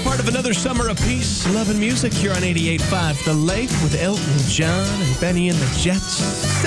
Part of another summer of peace, love, and music here on 88.5 The Lake with Elton John and Benny and the Jets.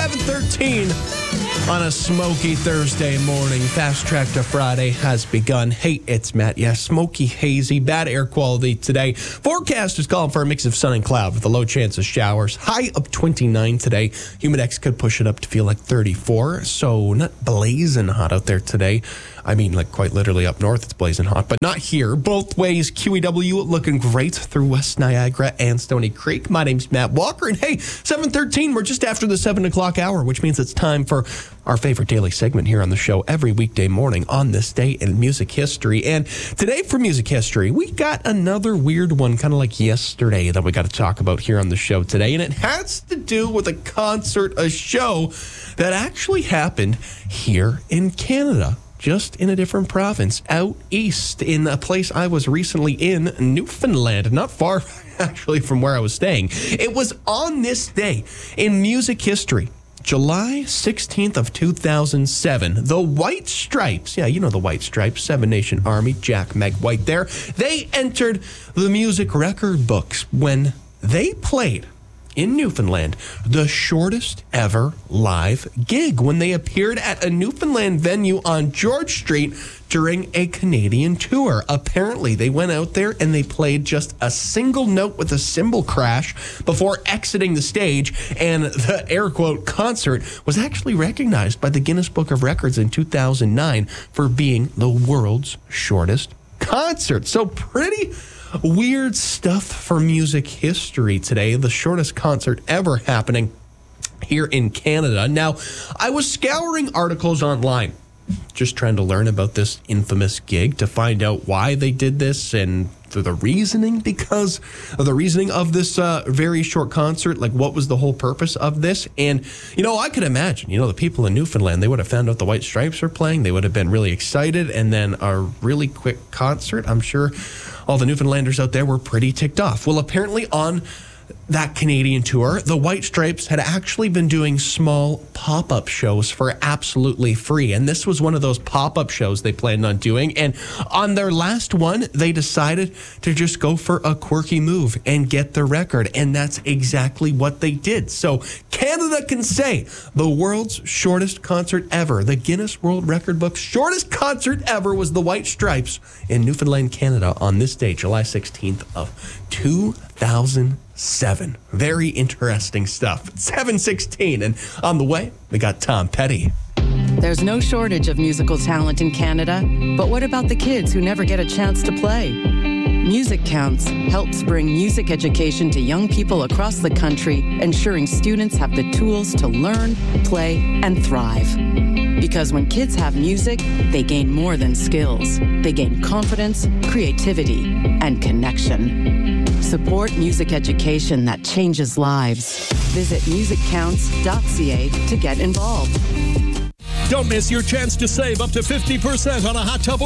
7:13 on a smoky Thursday morning. Fast track to Friday has begun. Hey, it's Matt. Yeah, smoky, hazy, bad air quality today. Forecast is calling for a mix of sun and cloud with a low chance of showers. High of 29 today. Humidex could push it up to feel like 34. So not blazing hot out there today. I mean, like quite literally up north, it's blazing hot, but not here. Both ways, QEW looking great through West Niagara and Stony Creek. My name's Matt Walker, and hey, 7:13, we're just after the 7 o'clock hour, which means it's time for our favorite daily segment here on the show every weekday morning on this day in music history. And today for music history, we got another weird one, kind of like yesterday, that we got to talk about here on the show today. And it has to do with a concert, a show that actually happened here in Canada. Just in a different province, out east, in a place I was recently in, Newfoundland, not far actually from where I was staying. It was on this day in music history, July 16th of 2007, the White Stripes, yeah, you know the White Stripes, Seven Nation Army, Jack, Meg White there, they entered the music record books when they played in Newfoundland, the shortest ever live gig when they appeared at a Newfoundland venue on George Street during a Canadian tour. Apparently, they went out there and they played just a single note with a cymbal crash before exiting the stage, and the air quote concert was actually recognized by the Guinness Book of Records in 2009 for being the world's shortest concert. So pretty weird stuff for music history today. The shortest concert ever happening here in Canada. Now, I was scouring articles online, just trying to learn about this infamous gig to find out why they did this and the reasoning because of the reasoning of this very short concert. Like, what was the whole purpose of this? And, you know, I could imagine, you know, the people in Newfoundland, they would have found out the White Stripes were playing. They would have been really excited. And then a really quick concert, I'm sure all the Newfoundlanders out there were pretty ticked off. Well, apparently on that Canadian tour, the White Stripes had actually been doing small pop-up shows for absolutely free. And this was one of those pop-up shows they planned on doing. And on their last one, they decided to just go for a quirky move and get the record. And that's exactly what they did. So Canada can say the world's shortest concert ever, the Guinness World Record Book's shortest concert ever, was the White Stripes in Newfoundland, Canada on this day, July 16th of 2007. Very interesting stuff. 7:16, and on the way, we got Tom Petty. There's no shortage of musical talent in Canada, but what about the kids who never get a chance to play? Music Counts helps bring music education to young people across the country, ensuring students have the tools to learn, play, and thrive. Because when kids have music, they gain more than skills. They gain confidence, creativity, and connection. Support music education that changes lives. Visit musiccounts.ca to get involved. Don't miss your chance to save up to 50% on a hot tub